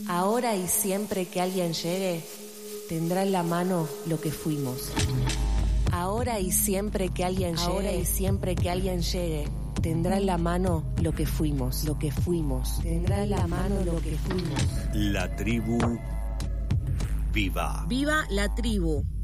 Ahora y siempre que alguien llegue, tendrá en la mano lo que fuimos. Ahora y siempre que alguien llegue, ahora y siempre que alguien llegue, tendrá en la mano lo que fuimos, lo que fuimos. Tendrá en la mano lo que fuimos. La tribu viva. ¡Viva la tribu!